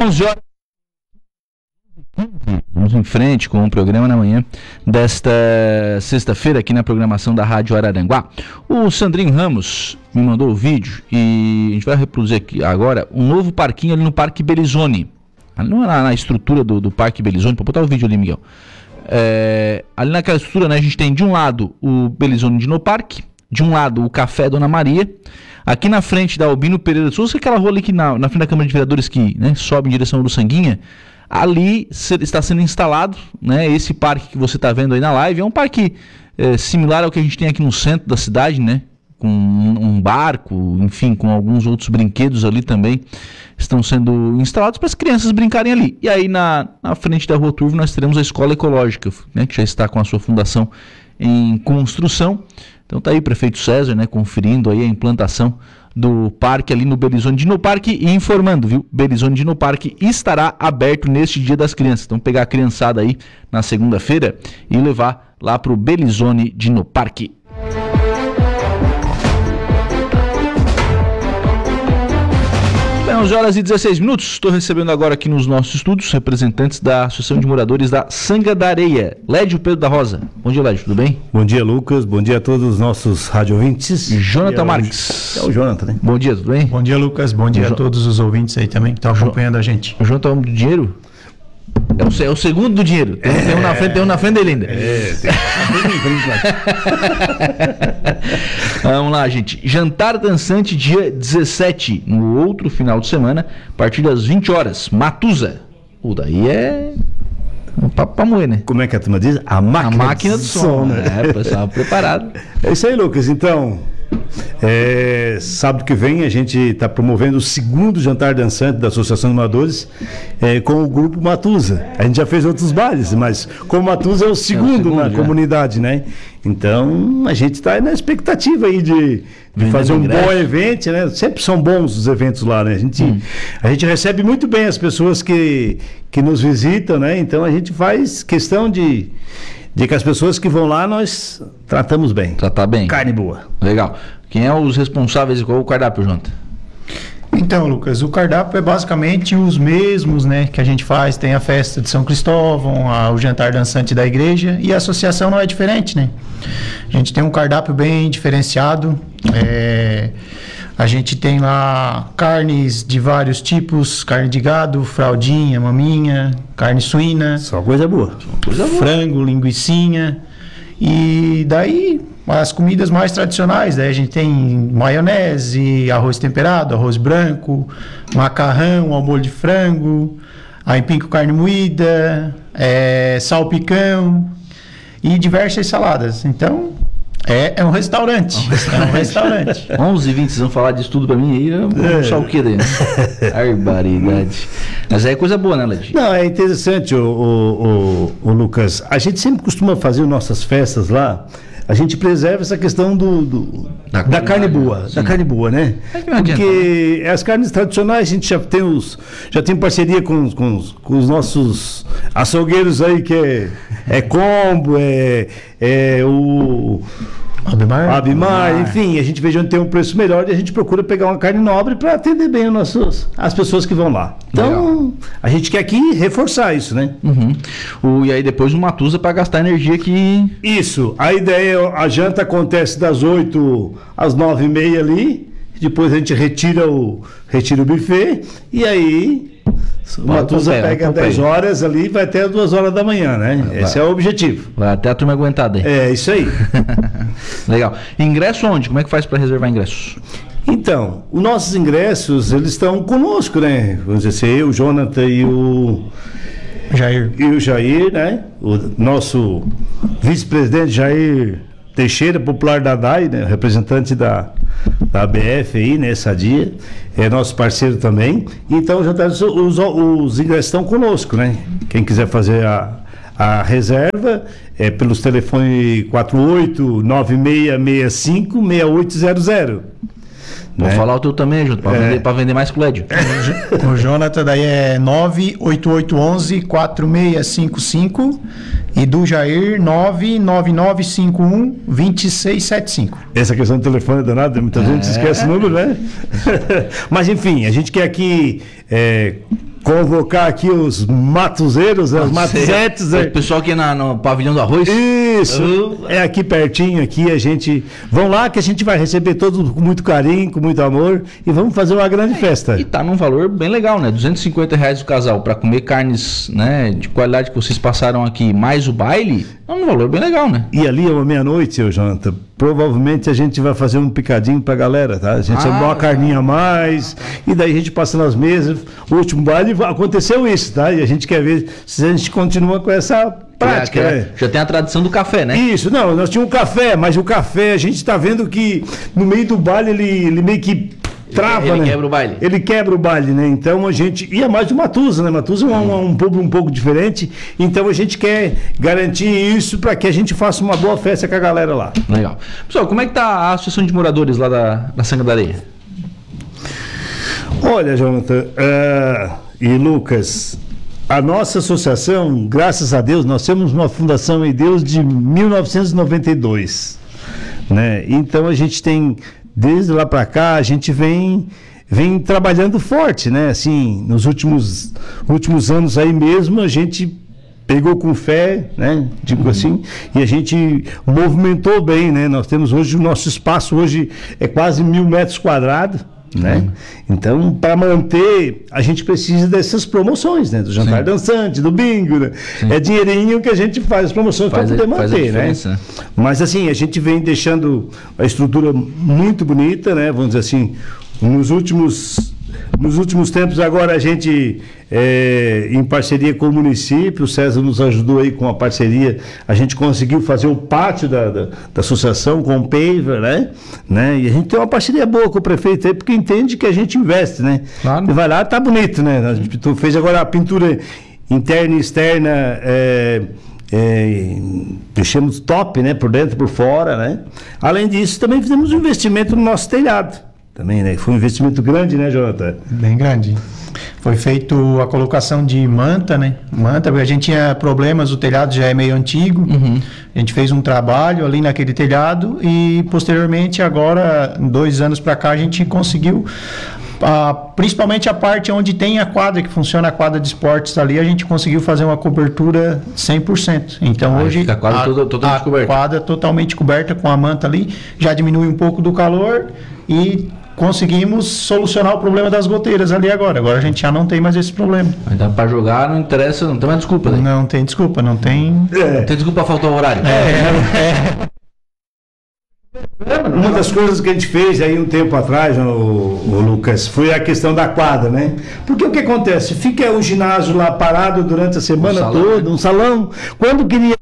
11 horas. Vamos em frente com o programa na manhã desta sexta-feira aqui na programação da Rádio Araranguá. O Sandrinho Ramos me mandou o vídeo e a gente vai reproduzir aqui agora um novo parquinho ali no Parque Belizone. Ali na estrutura do Parque Belizone, para botar o vídeo ali, Miguel. Ali naquela estrutura, né, a gente tem de um lado o Belizone Dinoparque, de um lado o Café Dona Maria. Aqui na frente da Albino Pereira de Souza, aquela rua ali que na frente da Câmara de Vereadores que, né, sobe em direção ao Sanguinha. Ali está sendo instalado, né, esse parque que você está vendo aí na live. É um parque similar ao que a gente tem aqui no centro da cidade, né? Com um barco, enfim, com alguns outros brinquedos ali também estão sendo instalados para as crianças brincarem ali. E aí na frente da Rua Turvo nós teremos a Escola Ecológica, né, que já está com a sua fundação em construção. Então tá aí o prefeito César, né, conferindo aí a implantação do parque ali no Belizone Dinoparque e informando, viu? Belizone Dinoparque estará aberto neste Dia das Crianças. Então pegar a criançada aí na segunda-feira e levar lá pro Belizone Dinoparque. 11 horas e 16 minutos. Estou recebendo agora aqui nos nossos estúdios representantes da Associação de Moradores da Sanga da Areia. Lédio Pedro da Rosa. Bom dia, Lédio, tudo bem? Bom dia, Lucas. Bom dia a todos os nossos radiovintes. Jonathan Marques. É o Jonathan, né? Bom dia, tudo bem? Bom dia, Lucas. Bom dia a todos os ouvintes aí também que estão acompanhando a gente. O Jonathan é o homem do dinheiro? É o segundo do dinheiro. Tem um na frente dele ainda. Vamos lá, gente. Jantar dançante dia 17, no outro final de semana, a partir das 20 horas. Matusa. O daí é um papo pra moer, né? Como é que a turma diz? A máquina do som, né? O pessoal preparado. É isso aí, Lucas. Então, sábado que vem a gente está promovendo o segundo jantar dançante da Associação de Moradores com o grupo Matusa. A gente já fez outros bailes, mas como Matusa é o segundo na comunidade, né? Então a gente está na expectativa aí de fazer um bom evento, né? Sempre são bons os eventos lá, né? A gente recebe muito bem as pessoas que nos visitam, né? Então a gente faz questão de que as pessoas que vão lá nós tratamos bem. Tratar bem. Carne boa. Legal. Quem é os responsáveis? Qual é o cardápio, Jonathan? Então, Lucas, o cardápio é basicamente os mesmos, né, que a gente faz. Tem a festa de São Cristóvão, o jantar dançante da igreja, e a associação não é diferente, né? A gente tem um cardápio bem diferenciado. A gente tem lá carnes de vários tipos, carne de gado, fraldinha, maminha, carne suína. Só coisa boa. Frango, linguicinha. E daí as comidas mais tradicionais, daí a gente tem maionese, arroz temperado, arroz branco, macarrão ao molho de frango, aipim com carne moída, salpicão e diversas saladas. Então, é um restaurante. É um restaurante. 11h20, vocês vão falar disso tudo pra mim aí, eu vou puxar o quê daí, né? Barbaridade. Mas é coisa boa, né, Led? Não, é interessante, o Lucas. A gente sempre costuma fazer nossas festas lá. A gente preserva essa questão da carne boa, sim. Da carne boa, né? Porque as carnes tradicionais a gente já tem parceria com os nossos açougueiros aí, que é Combo, o Abimar, enfim, a gente vê onde tem um preço melhor e a gente procura pegar uma carne nobre para atender bem as pessoas que vão lá. Então, a gente quer aqui reforçar isso, né? E aí depois uma Matusa para gastar energia que... Isso, a ideia, a janta acontece das 8 às 9h30 ali, depois a gente retira o buffet e aí... O Matusa pega 10 horas ali e vai até as 2 horas da manhã, né? Esse é o objetivo. Vai até a turma aguentada aí. É, isso aí. Legal. Ingresso onde? Como é que faz para reservar ingressos? Então, os nossos ingressos, eles estão conosco, né? Vamos dizer assim, eu, o Jonathan e o Jair, né? O nosso vice-presidente Jair Teixeira, popular da DAI, né? Representante da ABF aí, né? Sadia, é nosso parceiro também. Então, já os ingressos estão conosco, né? Quem quiser fazer a reserva pelos telefones 4896656800. Vou falar o teu também, Junto, para vender mais que o Lédio. O Jonathan daí é 98811-4655 e do Jair 99951-2675. Essa questão do telefone é danada, muita gente esquece o número, né? Mas enfim, a gente quer aqui convocar aqui os matuzeiros, os matuzetes. O pessoal que é no pavilhão do arroz. Isso, é aqui pertinho, aqui a gente... Vão lá que a gente vai receber todos com muito carinho, com muito amor e vamos fazer uma grande festa. E tá num valor bem legal, né? R$250 o casal para comer carnes, né, de qualidade que vocês passaram aqui, mais o baile, é um valor bem legal, né? E ali, à meia-noite, seu Jonathan, provavelmente a gente vai fazer um picadinho pra galera, tá? A gente vai uma carninha a mais, e daí a gente passa nas mesas. O último baile aconteceu isso, tá? E a gente quer ver se a gente continua com essa prática. Já tem a tradição do café, né? Isso, não, nós tínhamos um café, mas o café, a gente tá vendo que no meio do baile ele meio que trava, ele né? quebra o baile. Ele quebra o baile, né? Então a gente... E é mais de Matusa, né? Matusa é um público um pouco diferente. Então a gente quer garantir isso para que a gente faça uma boa festa com a galera lá. Legal. Pessoal, como é que tá a associação de moradores lá da Sanga da Areia? Olha, Jonathan e Lucas, a nossa associação, graças a Deus, nós temos uma fundação em Deus de 1992, né? Então a gente tem... Desde lá para cá, a gente vem trabalhando forte, né? Assim, nos últimos anos aí mesmo, a gente pegou com fé, né? Digo assim, e a gente movimentou bem, né? Nós temos hoje, o nosso espaço hoje é quase 1.000 metros quadrados, né? Então, para manter, a gente precisa dessas promoções, né? Do jantar dançante, do bingo, né? É dinheirinho que a gente faz as promoções para poder manter, né? Mas assim, a gente vem deixando a estrutura muito bonita, né? Vamos dizer assim, nos últimos tempos agora a gente, em parceria com o município, o César nos ajudou aí com a parceria, a gente conseguiu fazer o pátio da associação com o paver, né? E a gente tem uma parceria boa com o prefeito aí, porque entende que a gente investe, né? Claro. E vai lá, tá bonito, né? A gente fez agora a pintura interna e externa, deixamos top, né? Por dentro e por fora, né? Além disso, também fizemos um investimento no nosso telhado. Também, né? Foi um investimento grande, né, Jonathan? Bem grande. Foi feito a colocação de manta, né? Manta, porque a gente tinha problemas, o telhado já é meio antigo. A gente fez um trabalho ali naquele telhado e, posteriormente, agora, 2 anos para cá, a gente conseguiu, principalmente a parte onde tem a quadra, que funciona a quadra de esportes ali, a gente conseguiu fazer uma cobertura 100%. Então, hoje, fica a quadra totalmente coberta. A quadra totalmente coberta com a manta ali, já diminui um pouco do calor e conseguimos solucionar o problema das goteiras ali agora. Agora a gente já não tem mais esse problema. Então, para jogar não interessa, não tem mais desculpa, né? Não tem desculpa, não tem... Não tem desculpa faltar o horário. Uma das coisas que a gente fez aí um tempo atrás, o Lucas, foi a questão da quadra, né? Porque o que acontece? Fica o ginásio lá parado durante a semana toda, um salão. Quando queria...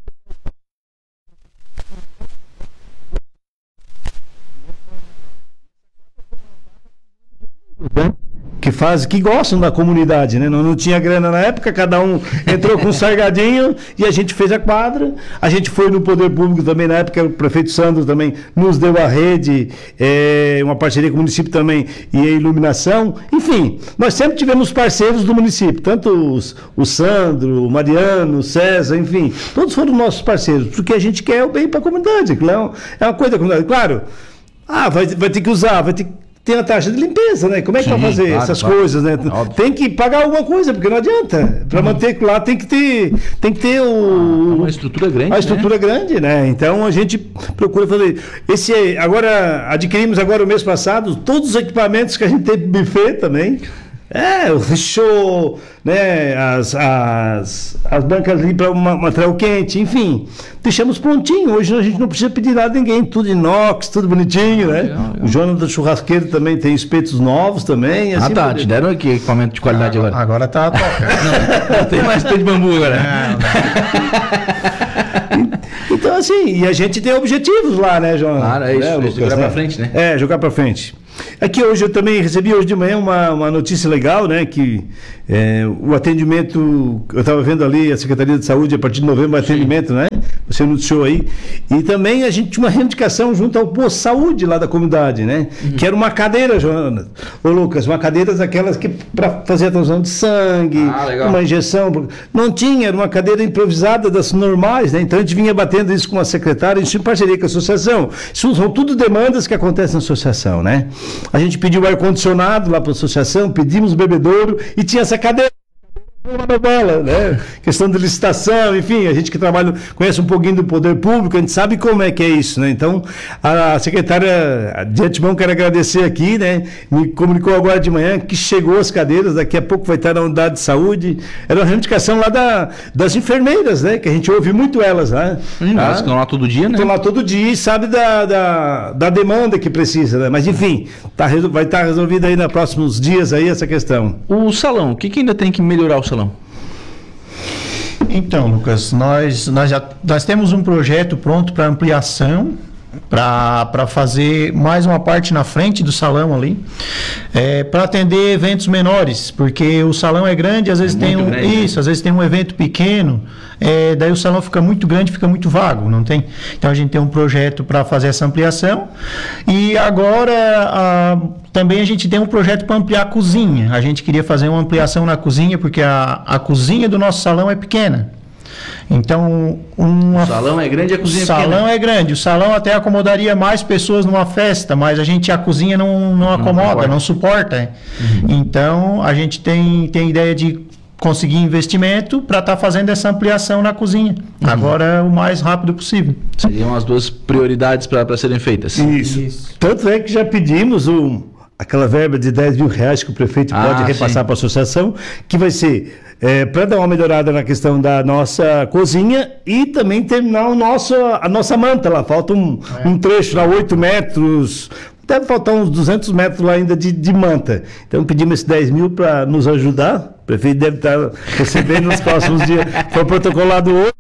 que gostam da comunidade, né? Não tinha grana na época, cada um entrou com um sargadinho e a gente fez a quadra. A gente foi no poder público também, na época o prefeito Sandro também nos deu a rede, uma parceria com o município também e a iluminação. Enfim, nós sempre tivemos parceiros do município, tanto o Sandro, o Mariano, o César, enfim, todos foram nossos parceiros, porque a gente quer o bem para a comunidade, é uma coisa da comunidade. Claro, vai ter que usar, vai ter que... Tem a taxa de limpeza, né? Como é que vai fazer essas coisas, né? Tem que pagar alguma coisa, porque não adianta. Para manter lá tem que ter uma estrutura grande. A estrutura grande, né? Então a gente procura fazer. Adquirimos agora o mês passado todos os equipamentos que a gente tem pro buffet também. O show, né? As bancas ali para material quente, enfim. Deixamos prontinho. Hoje a gente não precisa pedir nada a ninguém. Tudo inox, tudo bonitinho, né? O Jonathan Churrasqueiro também tem espetos novos também. Assim, te deram aqui equipamento de qualidade agora. Agora tá toca. Não tem mais pé de bambu agora. Então, assim, e a gente tem objetivos lá, né, Jonathan? Claro, é isso. Lucas, jogar pra frente, né? Jogar pra frente. Aqui hoje eu também recebi hoje de manhã uma notícia legal, né? Que o atendimento, eu estava vendo ali a Secretaria de Saúde a partir de novembro, atendimento, né? Você anunciou aí. E também a gente tinha uma reivindicação junto ao posto de saúde lá da comunidade, né? Que era uma cadeira, Joana. Ô Lucas, uma cadeira daquelas que para fazer a transfusão de sangue, uma injeção. Não tinha, era uma cadeira improvisada das normais, né? Então a gente vinha batendo isso com a secretária, isso em parceria com a associação. Isso são tudo demandas que acontecem na associação, né? A gente pediu ar-condicionado lá para a associação, pedimos bebedouro e tinha essa cadeira. uma bola, né? Questão de licitação, enfim, a gente que trabalha, conhece um pouquinho do poder público, a gente sabe como é que é isso, né? Então, a secretária, de antemão, quero agradecer aqui, né? Me comunicou agora de manhã que chegou as cadeiras, daqui a pouco vai estar na unidade de saúde. Era uma reivindicação lá das enfermeiras, né? Que a gente ouve muito elas, né? Elas estão lá todo dia, né? Estão lá todo dia e sabe da demanda que precisa, né? Mas, enfim, vai estar resolvida aí nos próximos dias aí essa questão. O salão, o que ainda tem que melhorar o salão? Então, Lucas, nós temos um projeto pronto para ampliação, para fazer mais uma parte na frente do salão ali, para atender eventos menores, porque o salão é grande, às vezes às vezes tem um evento pequeno, daí o salão fica muito grande, fica muito vago, não tem? Então a gente tem um projeto para fazer essa ampliação e agora também a gente tem um projeto para ampliar a cozinha. A gente queria fazer uma ampliação na cozinha porque a cozinha do nosso salão é pequena. Então, o salão é grande e a cozinha é pequena. O salão é grande. O salão até acomodaria mais pessoas numa festa, mas a cozinha não acomoda, não suporta. Então, a gente tem ideia de conseguir investimento para estar fazendo essa ampliação na cozinha. Agora, o mais rápido possível. Seriam as duas prioridades para serem feitas. Isso. Tanto é que já pedimos aquela verba de R$10.000 que o prefeito pode repassar para a associação, que vai ser para dar uma melhorada na questão da nossa cozinha e também terminar a nossa manta lá. Falta um trecho lá, 8 metros, deve faltar uns 200 metros lá ainda de manta. Então pedimos esses 10 mil para nos ajudar. O prefeito deve estar recebendo nos próximos dias. Foi protocolado hoje.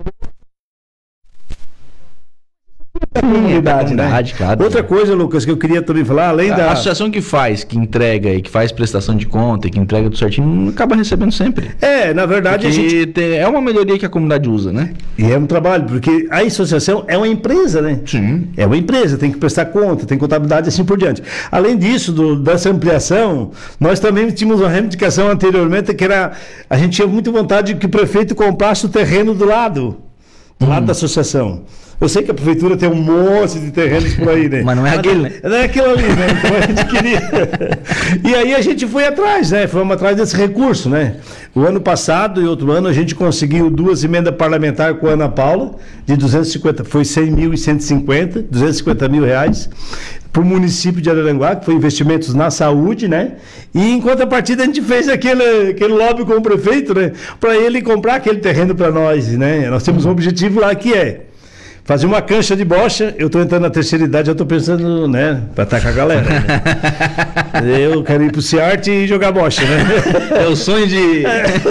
Comunidade, né? Claro. Outra coisa, Lucas, que eu queria também falar, além da... A associação que entrega e que faz prestação de conta e que entrega tudo certinho, acaba recebendo sempre. Na verdade, é uma melhoria que a comunidade usa, né? E é um trabalho, porque a associação é uma empresa, né? Sim. É uma empresa, tem que prestar conta, tem contabilidade e assim por diante. Além disso, dessa ampliação, nós também tínhamos uma reivindicação anteriormente, que era, a gente tinha muita vontade de que o prefeito comprasse o terreno do lado da associação. Eu sei que a prefeitura tem um monte de terrenos por aí, né? Mas não é aquele, né? Não é aquilo ali, né? Então a gente queria... E aí a gente foi atrás, né? Fomos atrás desse recurso, né? O ano passado e outro ano a gente conseguiu 2 emendas parlamentares com a Ana Paula, de 250, foi 100 mil e 150, 250 mil reais, para o município de Araranguá, que foi investimentos na saúde, né? E em contrapartida a gente fez aquele lobby com o prefeito, né? Para ele comprar aquele terreno para nós, né? Nós temos um objetivo lá que é fazer uma cancha de bocha. Eu estou entrando na terceira idade, eu estou pensando, né, para estar com a galera. Né? Eu quero ir pro Ciarte e jogar bocha, né? É o sonho de...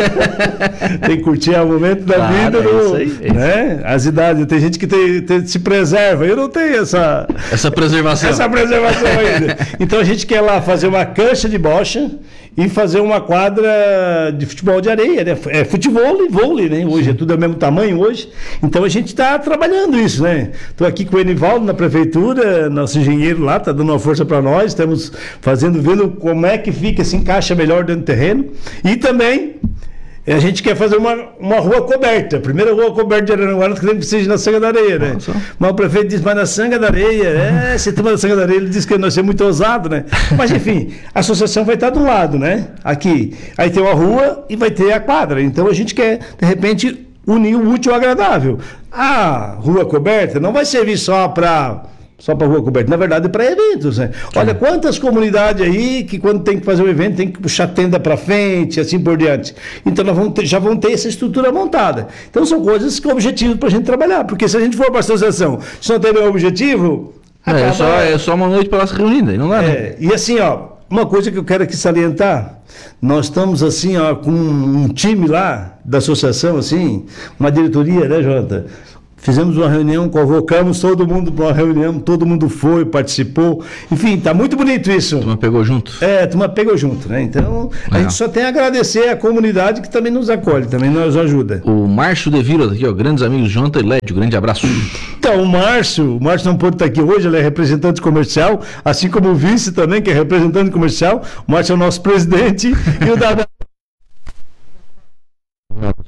Tem que curtir o momento da vida, né? As idades. Tem gente que se preserva. Eu não tenho essa preservação. Essa preservação ainda. Então a gente quer lá fazer uma cancha de bocha e fazer uma quadra de futebol de areia, né? É futebol e vôlei, né? Hoje é tudo do mesmo tamanho hoje. Então a gente está trabalhando isso, né? Estou aqui com o Enivaldo na prefeitura, nosso engenheiro lá, está dando uma força para nós, estamos vendo como é que fica, se encaixa melhor dentro do terreno. E também a gente quer fazer uma rua coberta. A primeira rua coberta de Araranguá, nós queremos que seja na Sanga da Areia, né? Nossa. Mas o prefeito disse, mas na Sanga da Areia, se toma na Sanga da Areia, ele disse que nós somos muito ousados, né? Mas enfim, a associação vai estar do lado, né? Aqui. Aí tem uma rua e vai ter a quadra. Então a gente quer, de repente, unir o útil ao agradável. A rua coberta não vai servir só para rua coberta, na verdade é para eventos, né? Olha quantas comunidades aí que quando tem que fazer um evento tem que puxar tenda para frente, assim por diante. Então já vão ter essa estrutura montada. Então são coisas que é objetivo para a gente trabalhar, porque se a gente for para a associação, se não tem nenhum objetivo... É só uma noite para ela se reunir, não dá, né? E assim, uma coisa que eu quero aqui salientar, nós estamos assim, com um time lá da associação, assim, uma diretoria, né, Jota? Fizemos uma reunião, convocamos todo mundo para uma reunião, todo mundo foi, participou. Enfim, tá muito bonito isso. A turma pegou junto? A turma pegou junto, né? Então, a gente só tem a agradecer a comunidade que também nos acolhe, também nos ajuda. O Márcio De Vila, aqui, grandes amigos Jonathan e Lédio, grande abraço. Então, o Márcio não pôde estar aqui hoje, ele é representante comercial, assim como o vice também, que é representante comercial. O Márcio é o nosso presidente e o Dada...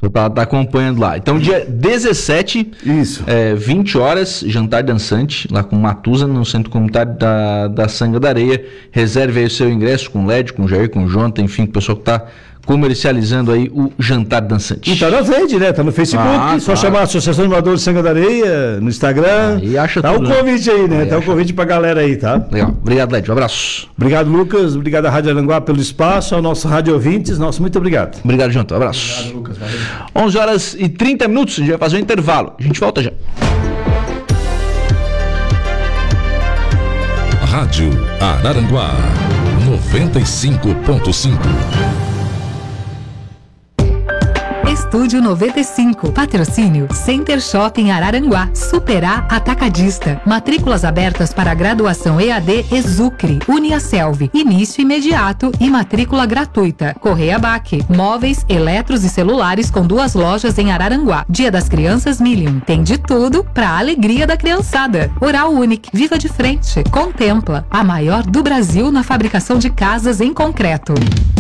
Só tá acompanhando lá. Então, dia 17, Isso. 20 horas, jantar dançante, lá com Matusa, no centro comunitário da Sanga da Areia. Reserve aí o seu ingresso com o LED, com o Jair, com o Jonathan, enfim, o pessoal que tá comercializando aí o jantar dançante. E tá na rede, né? Tá no Facebook, só chamar a Associação de Moradores de Sanga da Areia, no Instagram. E acha tá tudo, o convite aí, né? Tá o convite pra galera aí, tá? Legal. Obrigado, Led. Um abraço. Obrigado, Lucas. Obrigado à Rádio Aranguá pelo espaço, ao nosso rádio ouvintes. Nosso muito obrigado. Obrigado, Jonathan. Um abraço. Obrigado, Lucas. Valeu. 11 horas e 30 minutos, a gente vai fazer um intervalo. A gente volta já. Rádio Araranguá 95.5. Estúdio 95. Patrocínio Center Shopping Araranguá. Superar Atacadista. Matrículas abertas para graduação EAD Exucre. Uniaselv. Início imediato e matrícula gratuita. Correia Baque. Móveis, eletros e celulares com 2 lojas em Araranguá. Dia das Crianças Million. Tem de tudo para a alegria da criançada. Oral Unique. Viva de frente. Contempla. A maior do Brasil na fabricação de casas em concreto.